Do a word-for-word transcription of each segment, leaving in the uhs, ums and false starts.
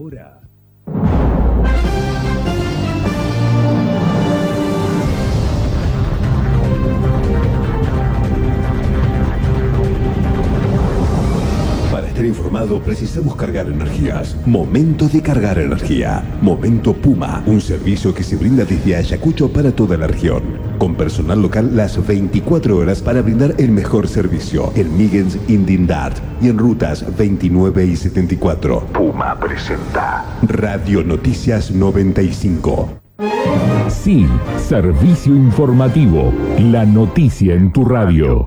ahora. Para estar informado precisamos cargar energías. Momento de cargar energía. Momento Puma, un servicio que se brinda desde Ayacucho para toda la región. Con personal local las veinticuatro horas para brindar el mejor servicio. En Migens, Indindad y en rutas veintinueve y setenta y cuatro. Puma presenta Radio Noticias noventa y cinco. Sí, servicio informativo. La noticia en tu radio.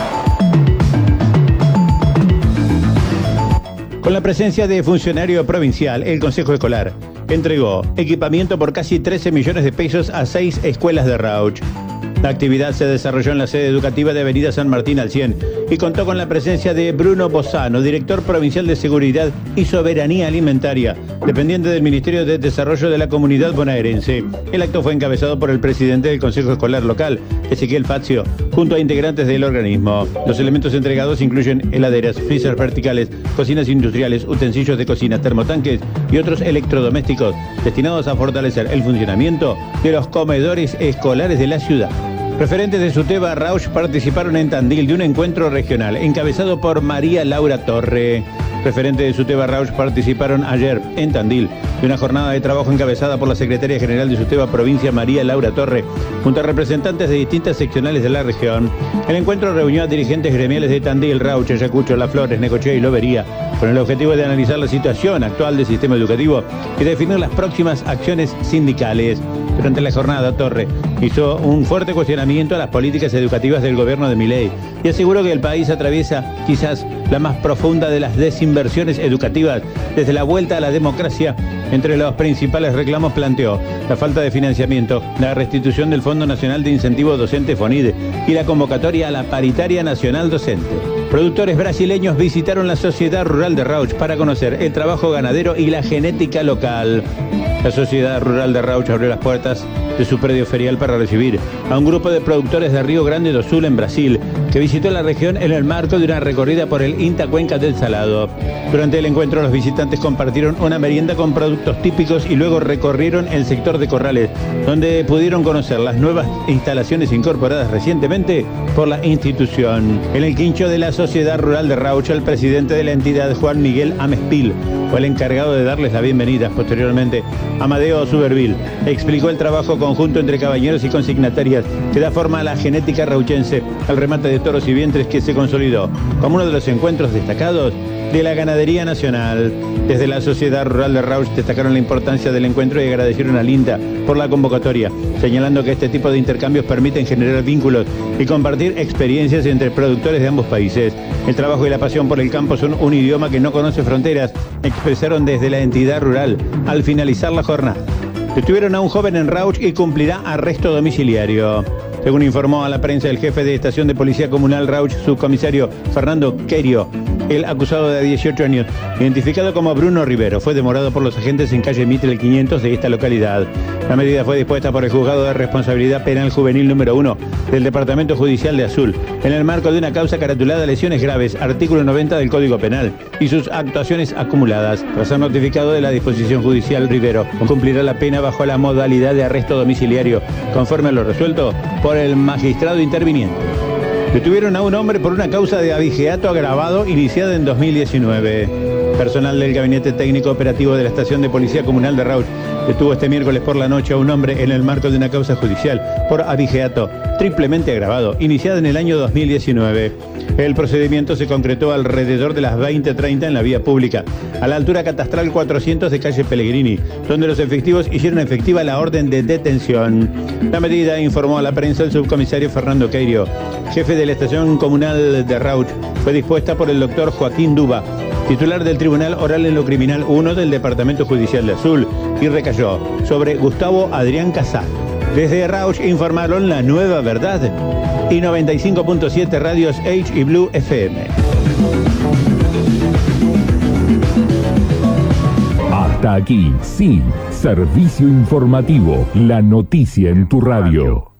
Con la presencia de funcionario provincial, el Consejo Escolar entregó equipamiento por casi trece millones de pesos a seis escuelas de Rauch. La actividad se desarrolló en la sede educativa de Avenida San Martín al cien y contó con la presencia de Bruno Bozano, director provincial de Seguridad y Soberanía Alimentaria, dependiente del Ministerio de Desarrollo de la Comunidad Bonaerense. El acto fue encabezado por el presidente del Consejo Escolar Local, Ezequiel Fazio, junto a integrantes del organismo. Los elementos entregados incluyen heladeras, freezers verticales, cocinas industriales, utensilios de cocina, termotanques y otros electrodomésticos destinados a fortalecer el funcionamiento de los comedores escolares de la ciudad. Referentes de Suteba Rauch participaron en Tandil de un encuentro regional encabezado por María Laura Torre. Referentes de Suteba Rauch participaron ayer en Tandil de una jornada de trabajo encabezada por la secretaria general de Suteba Provincia, María Laura Torre, junto a representantes de distintas seccionales de la región. El encuentro reunió a dirigentes gremiales de Tandil, Rauch, Ayacucho, Las Flores, Necochea y Lobería, con el objetivo de analizar la situación actual del sistema educativo y definir las próximas acciones sindicales. Durante la jornada, Torre hizo un fuerte cuestionamiento a las políticas educativas del gobierno de Milei y aseguró que el país atraviesa quizás la más profunda de las desinversiones educativas desde la vuelta a la democracia. Entre los principales reclamos planteó la falta de financiamiento, la restitución del Fondo Nacional de Incentivo Docente FONIDE y la convocatoria a la Paritaria Nacional Docente. Productores brasileños visitaron la Sociedad Rural de Rauch para conocer el trabajo ganadero y la genética local. La Sociedad Rural de Rauch abrió las puertas de su predio ferial para recibir a un grupo de productores de Río Grande do Sul en Brasil, que visitó la región en el marco de una recorrida por el INTA Cuenca del Salado. Durante el encuentro, los visitantes compartieron una merienda con productos típicos y luego recorrieron el sector de Corrales, donde pudieron conocer las nuevas instalaciones incorporadas recientemente por la institución. En el quincho de la Sociedad Rural de Rauch, el presidente de la entidad, Juan Miguel Amespil, fue el encargado de darles la bienvenida. Posteriormente, Amadeo Suberville explicó el trabajo conjunto entre cabañeros y consignatarias que da forma a la genética rauchense, al remate de toros y vientres que se consolidó como uno de los encuentros destacados de la ganadería nacional. Desde la Sociedad Rural de Rauch destacaron la importancia del encuentro y agradecieron al INTA por la convocatoria, señalando que este tipo de intercambios permiten generar vínculos y compartir experiencias entre productores de ambos países. El trabajo y la pasión por el campo son un idioma que no conoce fronteras, expresaron desde la entidad rural al finalizar la jornada. Detuvieron a un joven en Rauch y cumplirá arresto domiciliario. Según informó a la prensa el jefe de Estación de Policía Comunal Rauch, subcomisario Fernando Queirio, el acusado de dieciocho años, identificado como Bruno Rivero, fue demorado por los agentes en calle Mitre el quinientos de esta localidad. La medida fue dispuesta por el Juzgado de Responsabilidad Penal Juvenil número uno del Departamento Judicial de Azul, en el marco de una causa caratulada lesiones graves, artículo noventa del Código Penal, y sus actuaciones acumuladas. Tras ser notificado de la disposición judicial, Rivero cumplirá la pena bajo la modalidad de arresto domiciliario, conforme a lo resuelto por el magistrado interviniente. Detuvieron a un hombre por una causa de abigeato agravado iniciada en dos mil diecinueve. Personal del Gabinete Técnico Operativo de la Estación de Policía Comunal de Rauch detuvo este miércoles por la noche a un hombre en el marco de una causa judicial por abigeato triplemente agravado, iniciada en el año dos mil diecinueve. El procedimiento se concretó alrededor de las veinte treinta en la vía pública, a la altura catastral cuatrocientos de calle Pellegrini, donde los efectivos hicieron efectiva la orden de detención. La medida, informó a la prensa el subcomisario Fernando Queirio, jefe de la Estación Comunal de Rauch, fue dispuesta por el doctor Joaquín Duba, titular del Tribunal Oral en lo Criminal uno del Departamento Judicial de Azul, y recayó sobre Gustavo Adrián Casal. Desde Rauch informaron La Nueva Verdad y noventa y cinco punto siete Radios H y Blue F M. Hasta aquí, sí, servicio informativo, la noticia en tu radio.